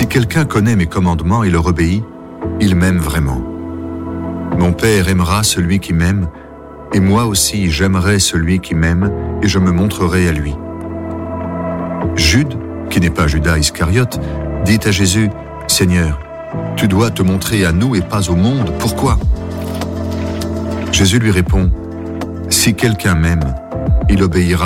Si quelqu'un connaît mes commandements et leur obéit, il m'aime vraiment. Mon Père aimera celui qui m'aime, et moi aussi j'aimerai celui qui m'aime, et je me montrerai à lui. » Jude, qui n'est pas Judas Iscariote, dit à Jésus, « Seigneur, tu dois te montrer à nous et pas au monde, pourquoi ?» Jésus lui répond, « Si quelqu'un m'aime, il obéira